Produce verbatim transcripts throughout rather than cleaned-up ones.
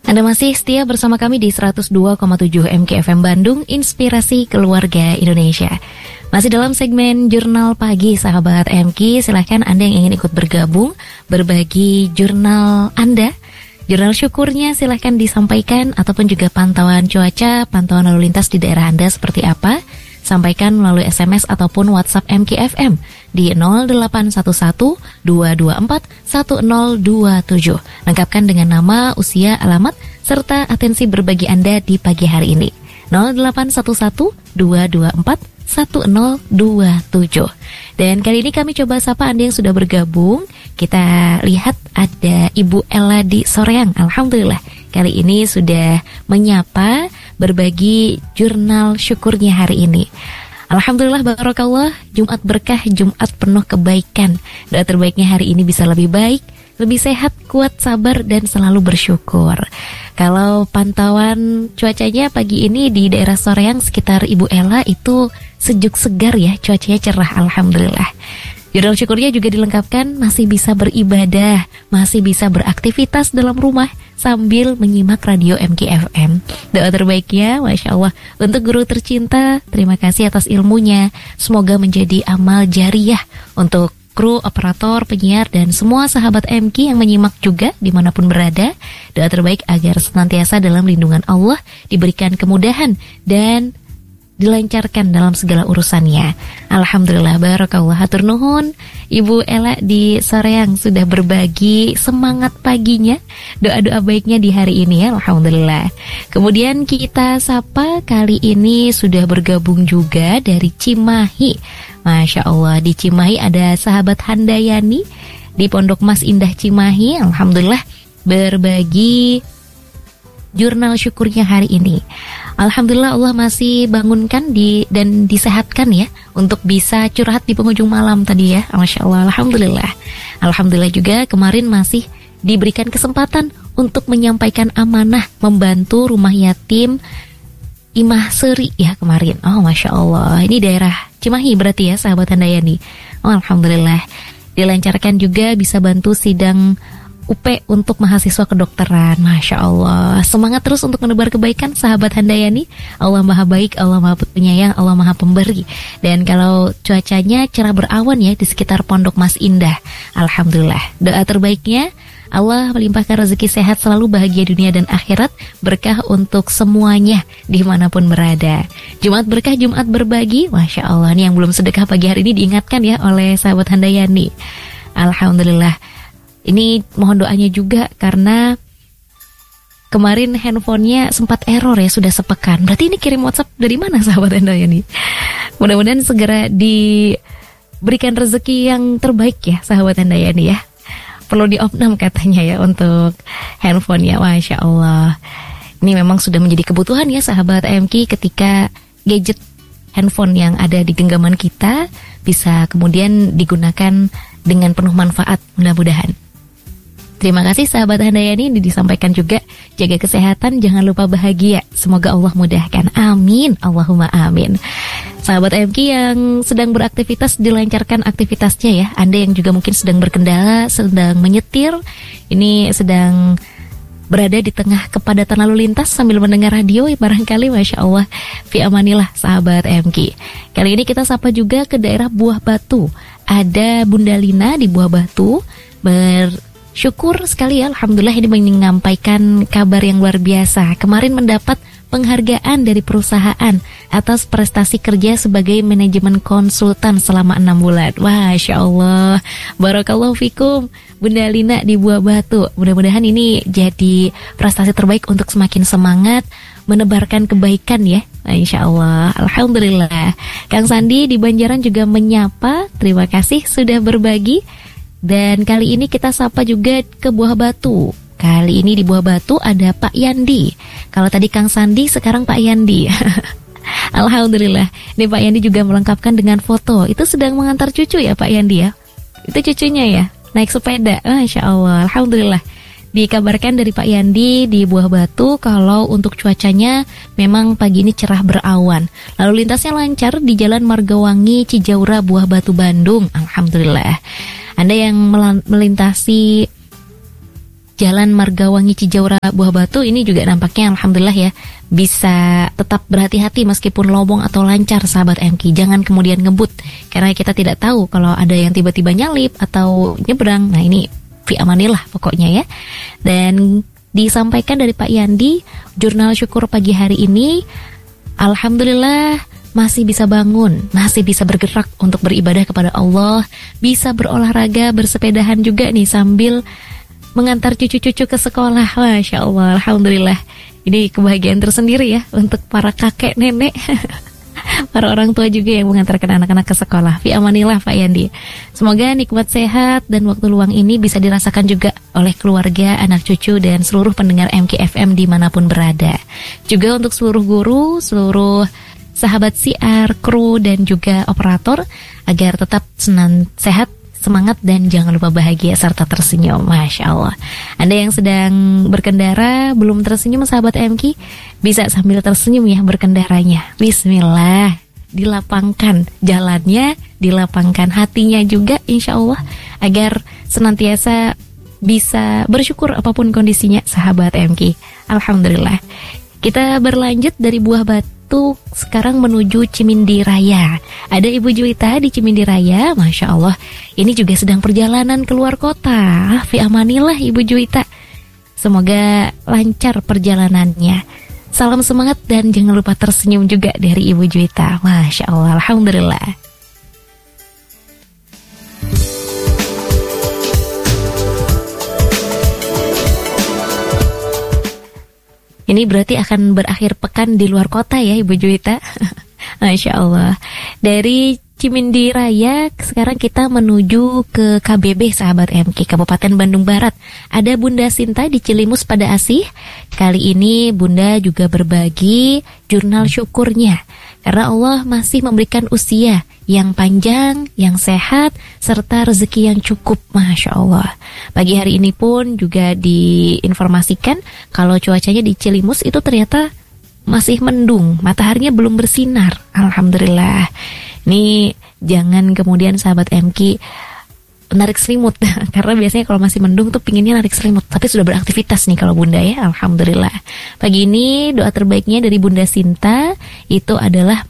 Anda masih setia bersama kami di seratus dua koma tujuh M K F M Bandung, Inspirasi Keluarga Indonesia. Masih dalam segmen Jurnal Pagi, sahabat M K. Silahkan Anda yang ingin ikut bergabung, berbagi jurnal Anda, jurnal syukurnya silahkan disampaikan, ataupun juga pantauan cuaca, pantauan lalu lintas di daerah Anda seperti apa. Sampaikan melalui S M S ataupun WhatsApp M K F M di nol delapan satu satu dua dua empat satu nol dua tujuh. Lengkapkan dengan nama, usia, alamat, serta atensi berbagi Anda di pagi hari ini. nol delapan satu satu dua dua empat satu nol dua tujuh. Dan kali ini kami coba sapa Anda yang sudah bergabung. Kita lihat ada Ibu Ella di Soreang. Alhamdulillah, kali ini sudah menyapa, berbagi jurnal syukurnya hari ini. Alhamdulillah, barakallah, Jumat berkah, Jumat penuh kebaikan. Doa terbaiknya hari ini bisa lebih baik, lebih sehat, kuat, sabar, dan selalu bersyukur. Kalau pantauan cuacanya pagi ini di daerah Soreang sekitar Ibu Ella itu sejuk segar ya, cuacanya cerah, alhamdulillah. Jurnal syukurnya juga dilengkapkan masih bisa beribadah, masih bisa beraktivitas dalam rumah sambil menyimak radio M K F M. Doa terbaiknya, Masya Allah, untuk guru tercinta, terima kasih atas ilmunya. Semoga menjadi amal jariyah untuk kru, operator, penyiar, dan semua sahabat M K yang menyimak juga dimanapun berada. Doa terbaik agar senantiasa dalam lindungan Allah, diberikan kemudahan dan dilancarkan dalam segala urusannya. Alhamdulillah, barakallah, hatur nuhun Ibu Ella di Soreang sudah berbagi semangat paginya, doa-doa baiknya di hari ini ya, alhamdulillah. Kemudian kita sapa kali ini sudah bergabung juga dari Cimahi. Masya Allah, di Cimahi ada sahabat Handayani di Pondok Mas Indah Cimahi. Alhamdulillah, berbagi jurnal syukurnya hari ini. Alhamdulillah, Allah masih bangunkan di, dan disehatkan ya, untuk bisa curhat di penghujung malam tadi ya. Masya Allah, Alhamdulillah. Alhamdulillah juga kemarin masih diberikan kesempatan untuk menyampaikan amanah membantu rumah yatim Imah Seri ya kemarin. Oh, Masya Allah, ini daerah Cimahi berarti ya, sahabat Handayani. Oh, Alhamdulillah, dilancarkan juga bisa bantu sidang U P untuk mahasiswa kedokteran. Masya Allah, semangat terus untuk menebar kebaikan, sahabat Handayani. Allah maha baik, Allah maha penyayang, Allah maha pemberi. Dan kalau cuacanya cerah berawan ya di sekitar Pondok Mas Indah, alhamdulillah, doa terbaiknya Allah melimpahkan rezeki sehat selalu, bahagia dunia dan akhirat, berkah untuk semuanya dimanapun berada. Jumat berkah, Jumat berbagi. Masya Allah, nih yang belum sedekah pagi hari ini diingatkan ya oleh sahabat Handayani. Alhamdulillah. Ini mohon doanya juga karena kemarin handphonenya sempat error ya, sudah sepekan. Berarti ini kirim WhatsApp dari mana sahabat Anda ya nih? Mudah-mudahan segera diberikan rezeki yang terbaik ya sahabat Anda ya nih ya. Perlu diopnam katanya ya untuk handphonenya. Masya Allah, ini memang sudah menjadi kebutuhan ya sahabat M K, ketika gadget handphone yang ada di genggaman kita bisa kemudian digunakan dengan penuh manfaat, mudah-mudahan. Terima kasih sahabat Handayani, ini disampaikan juga, jaga kesehatan, jangan lupa bahagia. Semoga Allah mudahkan. Amin, Allahumma amin. Sahabat M K yang sedang beraktivitas, dilancarkan aktivitasnya ya. Anda yang juga mungkin sedang berkendara, sedang menyetir, ini sedang berada di tengah kepadatan lalu lintas sambil mendengar radio, barangkali Masya Allah, fi amanillah sahabat M K. Kali ini kita sapa juga ke daerah Buah Batu. Ada Bunda Lina di Buah Batu, bersyukur sekali ya, alhamdulillah, ini menyampaikan kabar yang luar biasa. Kemarin mendapat penghargaan dari perusahaan atas prestasi kerja sebagai manajemen konsultan selama enam bulan. Masya Allah, barakallahu fikum Bunda Lina di Buah Batu. Mudah-mudahan ini jadi prestasi terbaik untuk semakin semangat menebarkan kebaikan ya, Insya Allah. Alhamdulillah. Kang Sandi di Banjaran juga menyapa, terima kasih sudah berbagi. Dan kali ini kita sapa juga ke Buah Batu. Kali ini di Buah Batu ada Pak Yandi. Kalau tadi Kang Sandi, sekarang Pak Yandi. Alhamdulillah. Ini Pak Yandi juga melengkapkan dengan foto. Itu sedang mengantar cucu ya Pak Yandi ya? Itu cucunya ya? Naik sepeda. Masya Allah. Alhamdulillah. Dikabarkan dari Pak Yandi di Buah Batu kalau untuk cuacanya memang pagi ini cerah berawan. Lalu lintasnya lancar di Jalan Margawangi, Cijaura, Buah Batu, Bandung. Alhamdulillah. Anda yang melintasi Jalan Margawangi Cijaura Buah Batu ini juga nampaknya alhamdulillah ya bisa tetap berhati-hati meskipun lowong atau lancar sahabat M K. Jangan kemudian ngebut karena kita tidak tahu kalau ada yang tiba-tiba nyalip atau nyebrang. Nah ini fi amanillah pokoknya ya. Dan disampaikan dari Pak Yandi, jurnal syukur pagi hari ini alhamdulillah masih bisa bangun, masih bisa bergerak untuk beribadah kepada Allah, bisa berolahraga, bersepedahan juga nih sambil mengantar cucu-cucu ke sekolah. Masya Allah, alhamdulillah. Ini kebahagiaan tersendiri ya untuk para kakek nenek, para orang tua juga yang mengantarkan anak-anak ke sekolah. Fi amanillah Pak Yandi. Semoga nikmat sehat dan waktu luang ini bisa dirasakan juga oleh keluarga, anak cucu dan seluruh pendengar M K F M dimanapun berada. Juga untuk seluruh guru, seluruh sahabat siar, kru dan juga operator agar tetap senang sehat, semangat dan jangan lupa bahagia serta tersenyum. Masya Allah. Anda yang sedang berkendara belum tersenyum sahabat M K, bisa sambil tersenyum ya berkendaranya. Bismillah. Dilapangkan jalannya, dilapangkan hatinya juga insya Allah agar senantiasa bisa bersyukur apapun kondisinya sahabat M K. Alhamdulillah. Kita berlanjut dari Buah Batu sekarang menuju Cimindi Raya. Ada Ibu Juwita di Cimindi Raya, Masya Allah. Ini juga sedang perjalanan keluar kota. Fi amanillah Ibu Juwita. Semoga lancar perjalanannya. Salam semangat dan jangan lupa tersenyum juga dari Ibu Juwita. Masya Allah, alhamdulillah. Ini berarti akan berakhir pekan di luar kota ya Ibu Juwita. Masya Allah. Dari Cimindi Raya sekarang kita menuju ke K B B sahabat M K, Kabupaten Bandung Barat. Ada Bunda Sinta di Cilimus pada Asih. Kali ini Bunda juga berbagi jurnal syukurnya karena Allah masih memberikan usia yang panjang, yang sehat, serta rezeki yang cukup. Masya Allah. Pagi hari ini pun juga diinformasikan kalau cuacanya di Cilimus itu ternyata masih mendung, mataharinya belum bersinar. Alhamdulillah. Ini jangan kemudian sahabat M K narik selimut karena biasanya kalau masih mendung tuh pinginnya narik selimut, tapi sudah beraktivitas nih kalau Bunda ya. Alhamdulillah. Pagi ini doa terbaiknya dari Bunda Sinta itu adalah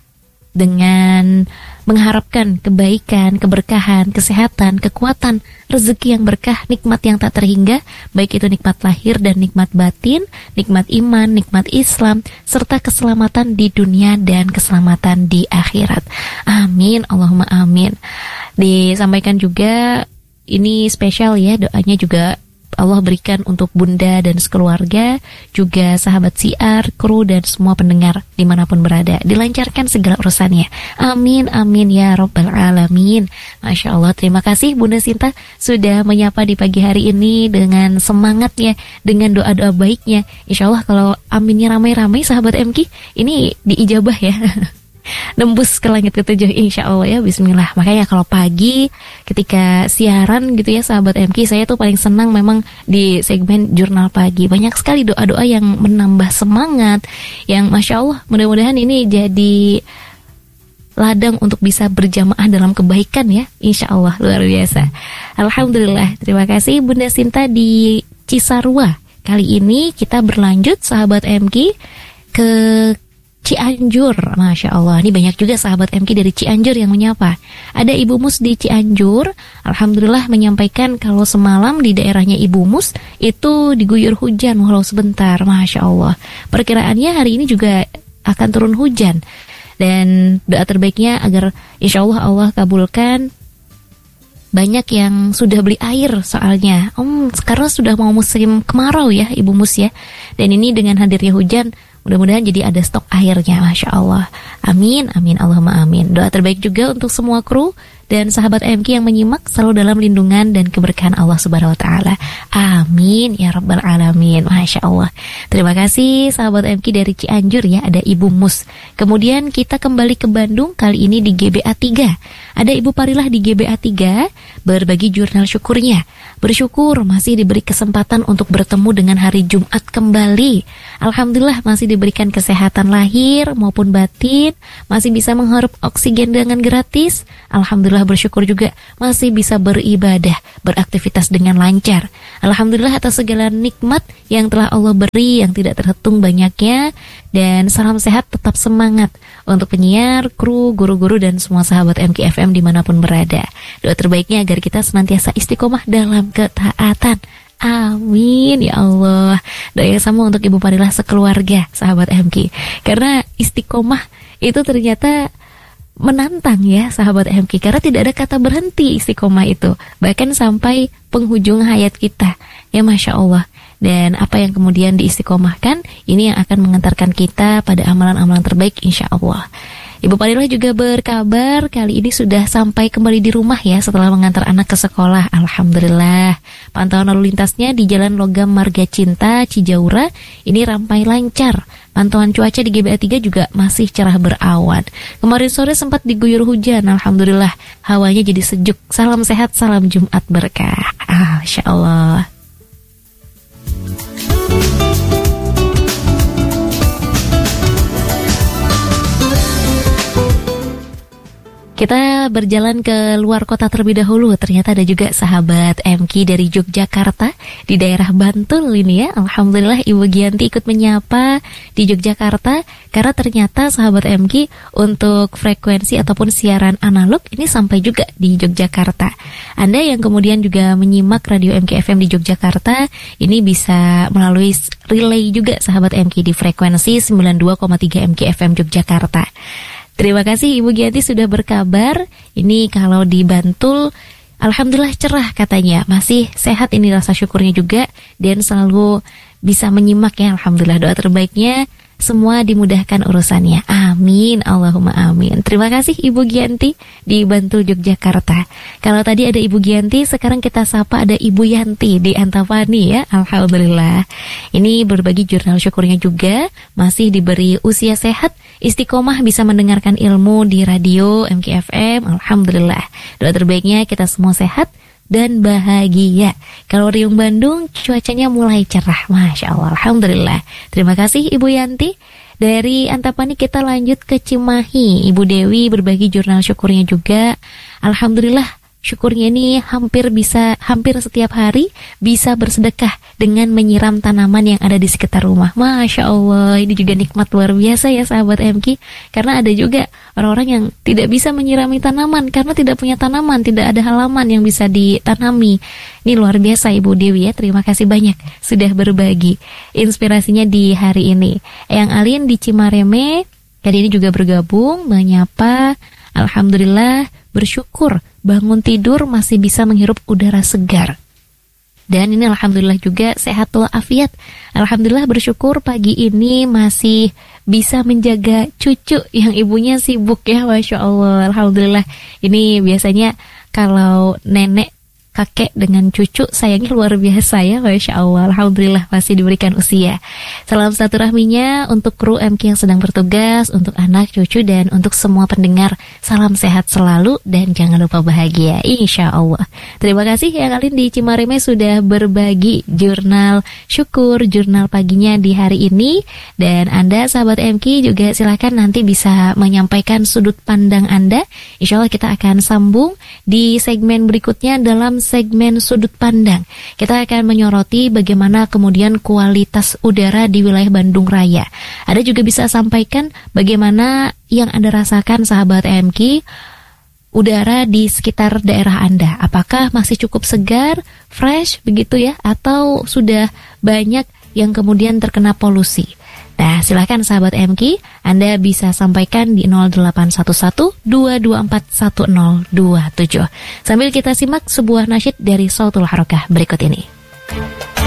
dengan mengharapkan kebaikan, keberkahan, kesehatan, kekuatan, rezeki yang berkah, nikmat yang tak terhingga, baik itu nikmat lahir dan nikmat batin, nikmat iman, nikmat Islam, serta keselamatan di dunia dan keselamatan di akhirat. Amin, Allahumma amin. Disampaikan juga ini spesial ya, doanya juga Allah berikan untuk Bunda dan sekeluarga, juga sahabat siar, kru dan semua pendengar dimanapun berada. Dilancarkan segala urusannya. Amin, amin ya Rabbal Alamin. Masya Allah, terima kasih Bunda Sinta sudah menyapa di pagi hari ini dengan semangatnya, dengan doa-doa baiknya. Insya Allah kalau aminnya ramai-ramai sahabat M K, ini diijabah ya. Nembus ke langit ketujuh insya Allah ya, bismillah. Makanya kalau pagi ketika siaran gitu ya sahabat M K, saya tuh paling senang memang di segmen jurnal pagi. Banyak sekali doa-doa yang menambah semangat, yang Masya Allah mudah-mudahan ini jadi ladang untuk bisa berjamaah dalam kebaikan ya, insya Allah. Luar biasa. Alhamdulillah, terima kasih Bunda Sinta di Cisarua. Kali ini kita berlanjut sahabat M K ke Cianjur. Masya Allah, ini banyak juga sahabat M K dari Cianjur yang menyapa. Ada Ibu Mus di Cianjur, alhamdulillah menyampaikan kalau semalam di daerahnya Ibu Mus itu diguyur hujan walau sebentar. Masya Allah, perkiraannya hari ini juga akan turun hujan. Dan doa terbaiknya agar insya Allah Allah kabulkan. Banyak yang sudah beli air soalnya Om, sekarang sudah mau musim kemarau ya Ibu Mus ya. Dan ini dengan hadirnya hujan, mudah-mudahan jadi ada stok airnya. Masya Allah. Amin, amin, Allahumma amin. Doa terbaik juga untuk semua kru dan sahabat M K yang menyimak selalu dalam lindungan dan keberkahan Allah Subhanahu wa Ta'ala. Amin ya Rabbal Alamin. Masya Allah. Terima kasih sahabat M K dari Cianjur ya, ada Ibu Mus. Kemudian kita kembali ke Bandung, kali ini di G B A tiga. Ada Ibu Parilah di G B A tiga berbagi jurnal syukurnya. Bersyukur masih diberi kesempatan untuk bertemu dengan hari Jumat kembali. Alhamdulillah masih diberikan kesehatan lahir maupun batin, masih bisa menghirup oksigen dengan gratis. Alhamdulillah alhamdulillah bersyukur juga masih bisa beribadah, beraktivitas dengan lancar. Alhamdulillah atas segala nikmat yang telah Allah beri yang tidak terhitung banyaknya. Dan salam sehat, tetap semangat untuk penyiar, kru, guru-guru dan semua sahabat M K F M dimanapun berada. Doa terbaiknya agar kita senantiasa istiqomah dalam ketaatan. Amin ya Allah. Doa yang sama untuk Ibu Fadilah sekeluarga, sahabat M K. Karena istiqomah itu ternyata menantang ya sahabat M K, karena tidak ada kata berhenti istiqomah itu, bahkan sampai penghujung hayat kita. Ya Masya Allah. Dan apa yang kemudian diistiqomahkan, ini yang akan mengantarkan kita pada amalan-amalan terbaik insya Allah. Ibu Fadilah juga berkabar kali ini sudah sampai kembali di rumah ya setelah mengantar anak ke sekolah. Alhamdulillah. Pantauan lalu lintasnya di Jalan Logam Marga Cinta, Cijaura ini rampai lancar. Pantauan cuaca di G B A tiga juga masih cerah berawan. Kemarin sore sempat diguyur hujan. Alhamdulillah hawanya jadi sejuk. Salam sehat, salam Jumat berkah. Ah, Masya Allah. Kita berjalan ke luar kota terlebih dahulu. Ternyata ada juga sahabat M K dari Yogyakarta, di daerah Bantul ini ya. Alhamdulillah Ibu Gianti ikut menyapa di Yogyakarta, karena ternyata sahabat M K untuk frekuensi ataupun siaran analog ini sampai juga di Yogyakarta. Anda yang kemudian juga menyimak radio M K F M di Yogyakarta, ini bisa melalui relay juga sahabat M K di frekuensi sembilan puluh dua koma tiga M K F M Yogyakarta. Terima kasih Ibu Gianti sudah berkabar. Ini kalau di Bantul, alhamdulillah cerah katanya. Masih sehat ini rasa syukurnya juga. Dan selalu bisa menyimak ya. Alhamdulillah, doa terbaiknya semua dimudahkan urusannya. Amin, Allahumma amin. Terima kasih Ibu Gianti di Bantul, Yogyakarta. Kalau tadi ada Ibu Gianti, sekarang kita sapa ada Ibu Yanti di Antapani ya. Alhamdulillah. Ini berbagi jurnal syukurnya juga. Masih diberi usia sehat, istiqomah bisa mendengarkan ilmu di radio M K F M. Alhamdulillah. Doa terbaiknya kita semua sehat dan bahagia. Kalau Riung Bandung cuacanya mulai cerah, Masya Allah, Alhamdulillah. Terima kasih Ibu Yanti. Dari Antapani kita lanjut ke Cimahi. Ibu Dewi berbagi jurnal syukurnya juga. Alhamdulillah, syukurnya ini hampir bisa, hampir setiap hari bisa bersedekah dengan menyiram tanaman yang ada di sekitar rumah. Masya Allah, ini juga nikmat luar biasa ya sahabat M K. Karena ada juga orang-orang yang tidak bisa menyirami tanaman karena tidak punya tanaman, tidak ada halaman yang bisa ditanami. Ini luar biasa Ibu Dewi ya, terima kasih banyak sudah berbagi inspirasinya di hari ini. Eyang Alin di Cimareme kali ini juga bergabung menyapa. Alhamdulillah, bersyukur bangun tidur masih bisa menghirup udara segar. Dan ini alhamdulillah juga sehat walafiat. Alhamdulillah bersyukur pagi ini masih bisa menjaga cucu yang ibunya sibuk ya, Masya Allah. Alhamdulillah. Ini biasanya kalau nenek kakek dengan cucu sayangnya luar biasa ya, Masya Allah. Alhamdulillah masih diberikan usia. Salam silaturahminya untuk kru M K yang sedang bertugas, untuk anak, cucu, dan untuk semua pendengar. Salam sehat selalu dan jangan lupa bahagia, insya Allah. Terima kasih yang kalian di Cimareme sudah berbagi jurnal syukur, jurnal paginya di hari ini. Dan Anda sahabat M K juga silakan nanti bisa menyampaikan sudut pandang Anda. Insya Allah kita akan sambung di segmen berikutnya dalam segmen sudut pandang. Kita akan menyoroti bagaimana kemudian kualitas udara di wilayah Bandung Raya. Ada juga bisa sampaikan bagaimana yang Anda rasakan sahabat M K, udara di sekitar daerah Anda. Apakah masih cukup segar, fresh begitu ya, atau sudah banyak yang kemudian terkena polusi? Nah, silakan sahabat M K, Anda bisa sampaikan di nol delapan satu satu dua dua empat satu nol dua tujuh. Sambil kita simak sebuah nasyid dari Sautul Harokah berikut ini.